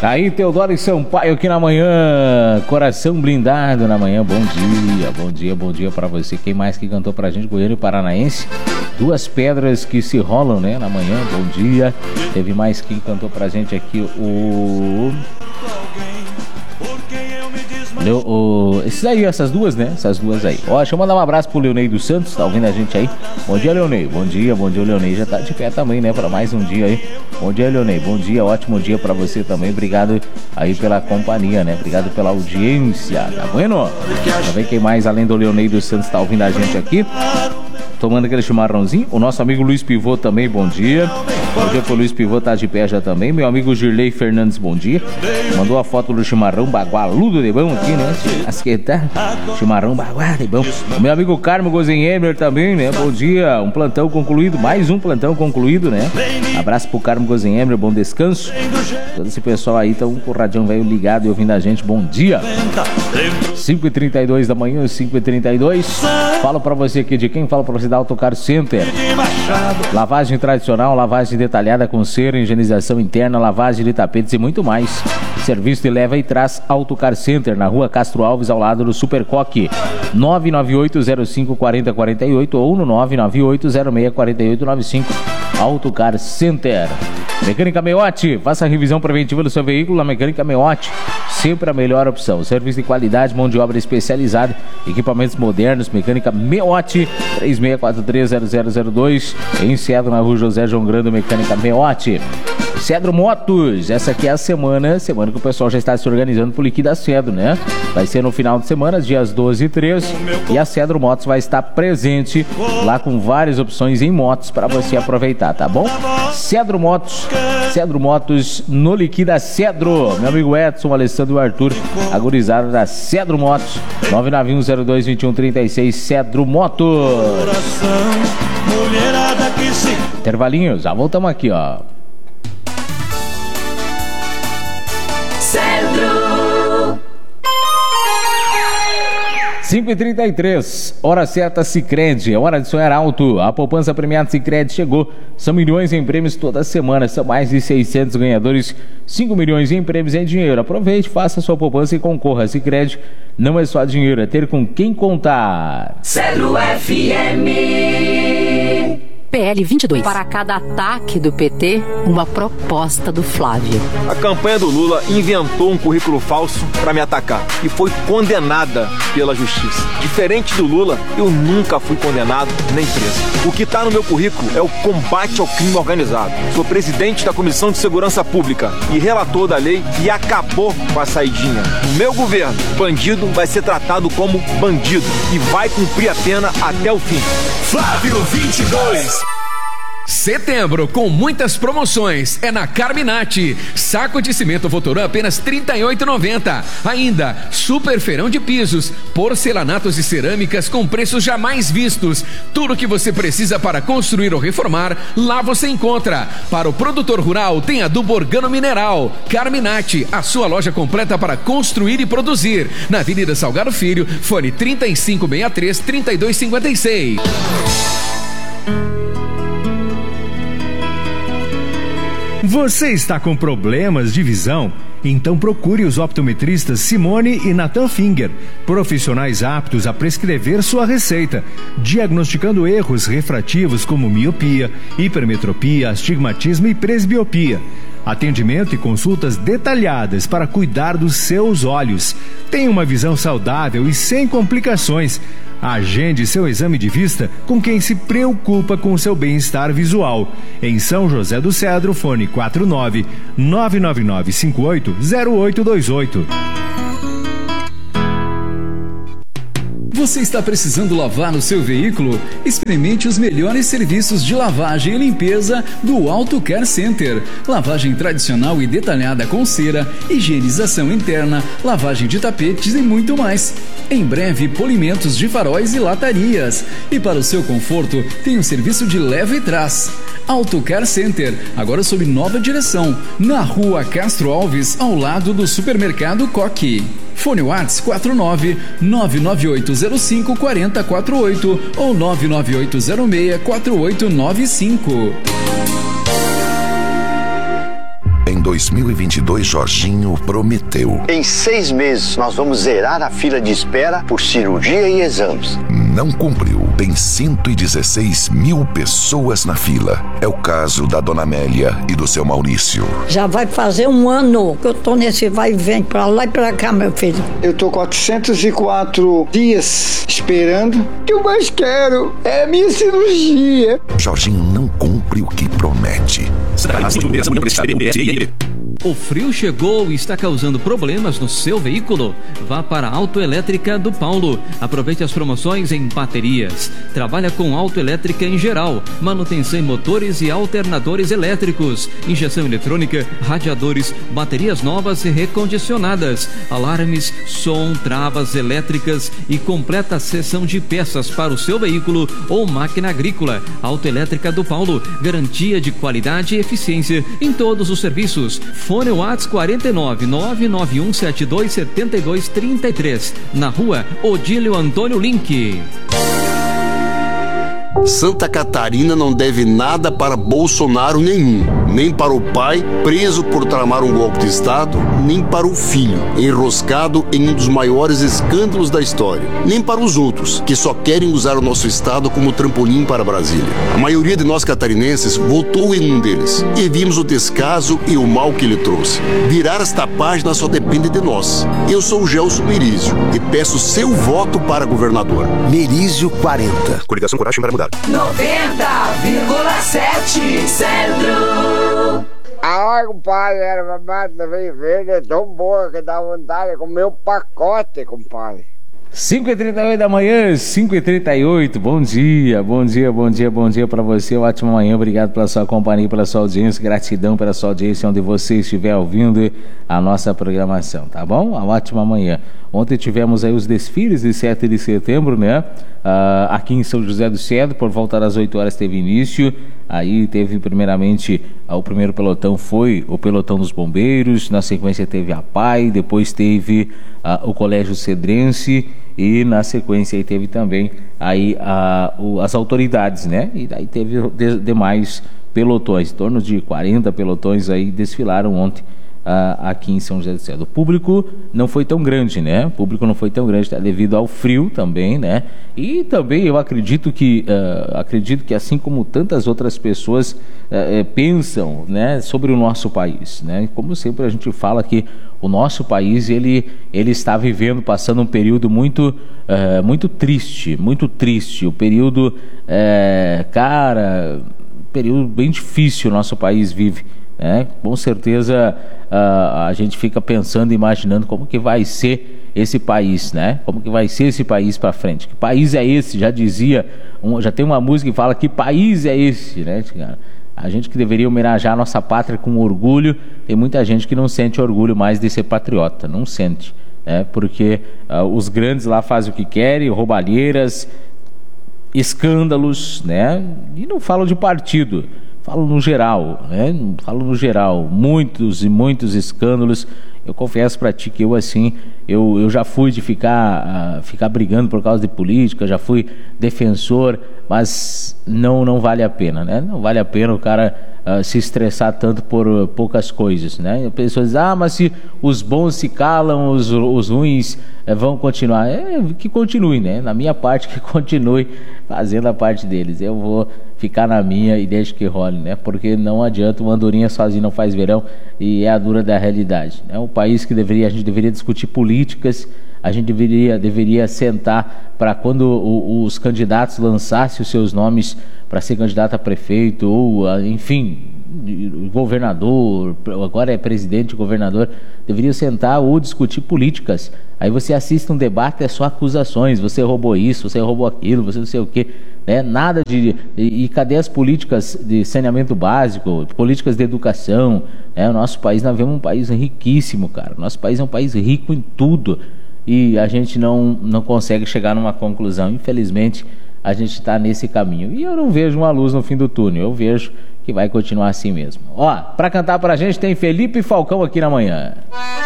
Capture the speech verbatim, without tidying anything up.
Aí, Teodoro e Sampaio aqui na manhã, coração blindado na manhã, bom dia, bom dia, bom dia pra você. Quem mais que cantou pra gente, Goiânia e Paranaense? Duas pedras que se rolam, né, na manhã, bom dia. Teve mais quem cantou pra gente aqui, o... Leo, o... Esses aí, essas duas, né? Essas duas aí. Ó, deixa eu mandar um abraço pro Leonei dos Santos, tá ouvindo a gente aí? Bom dia, Leonei. Bom dia, bom dia, o Leonei já tá de pé também, né? Pra mais um dia aí. Bom dia, Leonei. Bom dia, ótimo dia pra você também. Obrigado aí pela companhia, né? Obrigado pela audiência, tá bueno? Também quem mais, além do Leonei dos Santos, tá ouvindo a gente aqui? Tomando aquele chimarrãozinho. O nosso amigo Luiz Pivô também, bom dia. Bom dia pro Luiz Pivô, tá de pé já também. Meu amigo Girlei Fernandes, bom dia. Mandou a foto do chimarrão bagualudo de bom aqui, né? Asqueta, chimarrão baguá de bom. O meu amigo Carmo Gozenheimer também, né? Bom dia, um plantão concluído, mais um plantão concluído, né? Abraço pro Carmo Gozenheimer, bom descanso. Todo esse pessoal aí tá um com o radião velho ligado e ouvindo a gente, bom dia. cinco e trinta e dois da manhã, cinco e trinta e dois. Falo pra você aqui de quem? Falo pra você da Autocar Center. Lavagem tradicional, lavagem detalhada com cera, higienização interna, lavagem de tapetes e muito mais. Serviço de leva e traz Autocar Center, na rua Castro Alves, ao lado do Supercoque. nove nove oito zero cinco quatro zero quatro oito ou no nove nove oito zero seis quatro oito nove cinco. Autocar Center. Mecânica Meotti, faça a revisão preventiva do seu veículo na Mecânica Meotti. Sempre a melhor opção. Serviço de qualidade, mão de obra especializada, equipamentos modernos. Mecânica Meotti, três seis quatro três zero zero zero dois. Em Cedro, na rua José João Grande, Mecânica Meotti. Cedro Motos, essa aqui é a semana, semana que o pessoal já está se organizando por Liquida Cedro, né? Vai ser no final de semana, dias doze e treze, e a Cedro Motos vai estar presente lá com várias opções em motos para você aproveitar, tá bom? Cedro Motos, Cedro Motos no Liquida Cedro. Meu amigo Edson, Alessandro e Arthur, a gurizada da Cedro Motos, nove nove um zero dois dois um três seis, Cedro Motos. Intervalinho, já voltamos aqui, ó. Cedro. cinco e trinta e três, hora certa Sicredi, é hora de sonhar alto. A poupança premiada Sicredi chegou, são milhões em prêmios toda semana, são mais de seiscentos ganhadores, cinco milhões em prêmios em dinheiro. Aproveite, faça sua poupança e concorra. Sicredi não é só dinheiro, é ter com quem contar. Cedro F M. P L vinte e dois. Para cada ataque do P T, uma proposta do Flávio. A campanha do Lula inventou um currículo falso para me atacar e foi condenada pela justiça. Diferente do Lula, eu nunca fui condenado nem preso. O que está no meu currículo é o combate ao crime organizado. Sou presidente da Comissão de Segurança Pública e relator da lei que acabou com a saidinha. No meu governo, bandido vai ser tratado como bandido e vai cumprir a pena até o fim. Flávio vinte e dois. Setembro com muitas promoções é na Carminati. Saco de cimento Votoran apenas trinta e oito reais e noventa centavos. Ainda super feirão de pisos, porcelanatos e cerâmicas com preços jamais vistos. Tudo que você precisa para construir ou reformar, lá você encontra. Para o produtor rural tem adubo organo mineral. Carminati, a sua loja completa para construir e produzir. Na Avenida Salgado Filho, fone trinta e cinco sessenta e três, trinta e dois cinquenta e seis. Você está com problemas de visão? Então procure os optometristas Simone e Nathan Finger, profissionais aptos a prescrever sua receita, diagnosticando erros refrativos como miopia, hipermetropia, astigmatismo e presbiopia. Atendimento e consultas detalhadas para cuidar dos seus olhos. Tenha uma visão saudável e sem complicações. Agende seu exame de vista com quem se preocupa com seu bem-estar visual. Em São José do Cedro, fone quatro nove nove nove nove cinco oito zero oito dois oito. Você está precisando lavar o seu veículo? Experimente os melhores serviços de lavagem e limpeza do Autocar Center. Lavagem tradicional e detalhada com cera, higienização interna, lavagem de tapetes e muito mais. Em breve, polimentos de faróis e latarias. E para o seu conforto, tem o serviço de leva e trás. Autocar Center, agora sob nova direção, na rua Castro Alves, ao lado do supermercado Coque. Fone WhatsApp quatro nove nove nove oito zero cinco quatro zero quatro oito ou nove nove oito zero seis quatro oito nove cinco. Em dois mil e vinte e dois, Jorginho prometeu. Em seis meses, nós vamos zerar a fila de espera por cirurgia e exames. Não cumpriu. Tem cento e dezesseis mil pessoas na fila. É o caso da dona Amélia e do seu Maurício. Já vai fazer um ano que eu tô nesse vai e vem pra lá e pra cá, meu filho. Eu tô quatrocentos e quatro dias esperando. O que eu mais quero é a minha cirurgia. Jorginho não cumpre o que promete. O frio chegou e está causando problemas no seu veículo? Vá para a Autoelétrica do Paulo. Aproveite as promoções em baterias. Trabalha com autoelétrica em geral, manutenção em motores e alternadores elétricos, injeção eletrônica, radiadores, baterias novas e recondicionadas, alarmes, som, travas elétricas e completa seção de peças para o seu veículo ou máquina agrícola. Autoelétrica do Paulo, garantia de qualidade e eficiência em todos os serviços. Fone WhatsApp quarenta e nove, nove nove um sete dois sete dois três três, na rua Odílio Antônio Link. Santa Catarina não deve nada para Bolsonaro nenhum, nem para o pai, preso por tramar um golpe de Estado, nem para o filho, enroscado em um dos maiores escândalos da história, nem para os outros, que só querem usar o nosso Estado como trampolim para Brasília. A maioria de nós catarinenses votou em um deles, e vimos o descaso e o mal que ele trouxe. Virar esta página só depende de nós. Eu sou o Gelson Merizio, e peço seu voto para governador. Merizio quarenta. Coligação Coragem para Mudar. noventa vírgula sete Centro. Ah, compadre, era uma mata bem verde, é tão boa que dá vontade de comer um pacote, compadre. cinco e trinta e oito da manhã, cinco e trinta e oito, bom dia, bom dia, bom dia, bom dia para você, ótima manhã, obrigado pela sua companhia, pela sua audiência, gratidão pela sua audiência, onde você estiver ouvindo a nossa programação, tá bom? Uma ótima manhã. Ontem tivemos aí os desfiles de sete de setembro, né? Uh, aqui em São José do Cedro, por volta das oito horas teve início. Aí teve primeiramente, uh, o primeiro pelotão foi o pelotão dos bombeiros, na sequência teve a P A I, depois teve uh, o Colégio Cedrense e na sequência aí teve também aí, uh, o, as autoridades, né? E daí teve de, demais pelotões, em torno de quarenta pelotões aí desfilaram ontem. Uh, aqui em São José do Cedro. O público não foi tão grande, né? O público não foi tão grande, tá? Devido ao frio também, né? E também eu acredito que, uh, acredito que assim como tantas outras pessoas uh, pensam, né, sobre o nosso país, né? Como sempre a gente fala que o nosso país, ele, ele está vivendo, passando um período muito, uh, muito triste, muito triste. O período, uh, cara, período bem difícil o nosso país vive. É, com certeza uh, a gente fica pensando, imaginando como que vai ser esse país, né? Como que vai ser esse país para frente? Que país é esse? Já dizia, um, já tem uma música que fala que país é esse, né? A gente que deveria homenagear a nossa pátria com orgulho, tem muita gente que não sente orgulho mais de ser patriota, não sente, né? Porque uh, os grandes lá fazem o que querem, roubalheiras, escândalos, né? E não falam de partido. Falo no geral, né? Falo no geral, muitos e muitos escândalos. Eu confesso para ti que eu assim, eu, eu já fui de ficar, uh, ficar brigando por causa de política, já fui defensor, mas não, não vale a pena, né? Não vale a pena o cara uh, se estressar tanto por uh, poucas coisas, né? As pessoas dizem, ah, mas se os bons se calam, os, os ruins uh, vão continuar. É, que continue, né? Na minha parte, que continue fazendo a parte deles. Eu vou ficar na minha e deixa que role, né? Porque não adianta, uma andorinha sozinho não faz verão, e é a dura da realidade. É um país que deveria, a gente deveria discutir políticas, a gente deveria, deveria sentar para quando o, os candidatos lançassem os seus nomes para ser candidato a prefeito ou, a, enfim, governador, agora é presidente, governador, deveria sentar ou discutir políticas. Aí você assiste um debate, é só acusações, você roubou isso, você roubou aquilo, você não sei o quê, né? Nada de... E, e cadê as políticas de saneamento básico, políticas de educação, né? O nosso país, nós vemos um país riquíssimo, cara. O nosso país é um país rico em tudo e a gente não, não consegue chegar numa conclusão. Infelizmente, a gente está nesse caminho. E eu não vejo uma luz no fim do túnel, eu vejo que vai continuar assim mesmo. Ó, para cantar pra gente tem Felipe Falcão aqui na manhã.